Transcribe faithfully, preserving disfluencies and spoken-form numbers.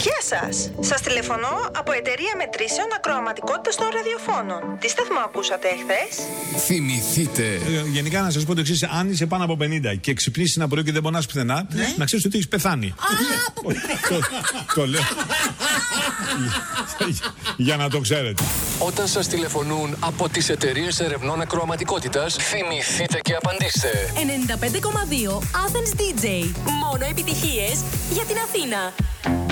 Γεια σας. Σας τηλεφωνώ από εταιρεία μετρήσεων ακροαματικότητας των ραδιοφώνων. Τι σταθμό ακούσατε εχθές? Θυμηθείτε. Ε, γενικά να σας πω το εξής: αν είσαι πάνω από πενήντα και ξυπνήσεις ένα πρωί και δεν πονάς πουθενά, ναι. να ξέρεις ότι έχεις πεθάνει. το, το λέω. Για να το ξέρετε. Όταν σας τηλεφωνούν από τις εταιρείες ερευνών ακροαματικότητας, θυμηθείτε και απαντήστε. ενενήντα πέντε κόμμα δύο Athens ντι τζέι. Μόνο επιτυχίες για την Αθήνα.